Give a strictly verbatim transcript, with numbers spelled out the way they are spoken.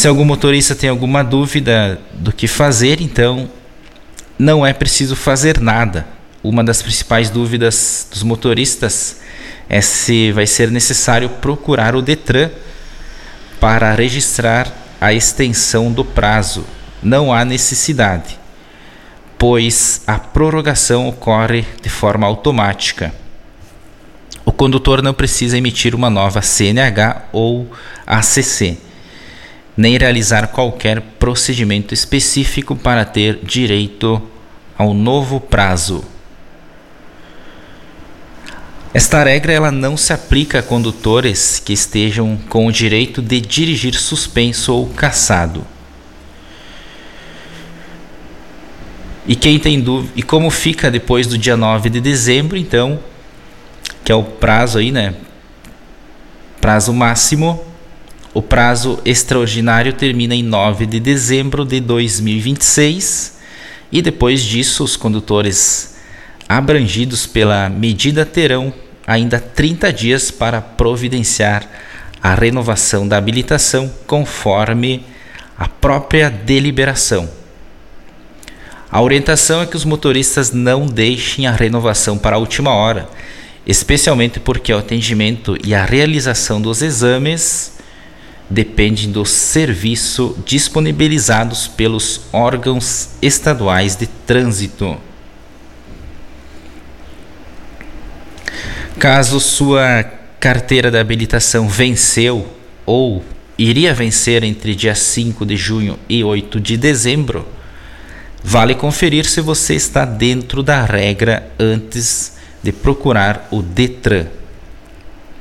Se algum motorista tem alguma dúvida do que fazer, então não é preciso fazer nada. Uma das principais dúvidas dos motoristas é se vai ser necessário procurar o Detran para registrar a extensão do prazo. Não há necessidade, pois a prorrogação ocorre de forma automática. O condutor não precisa emitir uma nova C N H ou A C C, nem realizar qualquer procedimento específico para ter direito ao novo prazo. Esta regra ela não se aplica a condutores que estejam com o direito de dirigir suspenso ou cassado. E quem tem dúvida, e como fica depois do dia nove de dezembro, então, que é o prazo aí, né? Prazo máximo. O prazo extraordinário termina em nove de dezembro de dois mil e vinte e seis e depois disso os condutores abrangidos pela medida terão ainda trinta dias para providenciar a renovação da habilitação conforme a própria deliberação. A orientação é que os motoristas não deixem a renovação para a última hora, especialmente porque o atendimento e a realização dos exames dependem do serviço disponibilizados pelos órgãos estaduais de trânsito. Caso sua carteira de habilitação venceu ou iria vencer entre dia cinco de junho e oito de dezembro, vale conferir se você está dentro da regra antes de procurar o Detran.